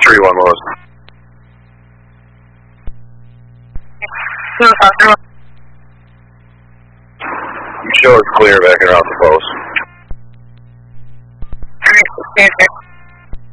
3-1 Lewis. You show it's clear back around the post.